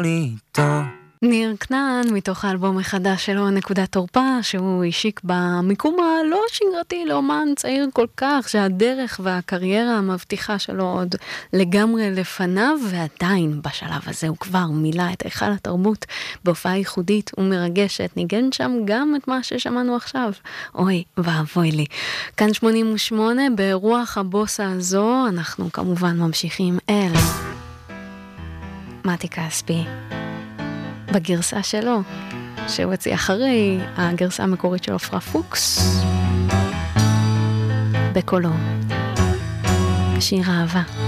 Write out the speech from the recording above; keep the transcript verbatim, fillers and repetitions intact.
לי טוב. ניר כנען, מתוך האלבום החדש שלו, נקודת תורפה, שהוא השיק במיקום הלא שגרתי, לאומן צעיר כל כך, שהדרך והקריירה המבטיחה שלו עוד לגמרי לפניו, ועדיין בשלב הזה הוא כבר מילא את היכל התרבות בהופעה ייחודית ומרגשת. ניגן שם גם את מה ששמענו עכשיו. אוי, ואבוי לי. כאן שמונים ושמונה, ברוח הבוסה הזו, אנחנו כמובן ממשיכים אל מתי כספי. בגרסה שלו, שהוא הוציא אחרי הגרסה המקורית של עופרה פוקס, בקולו, שיר אהבה.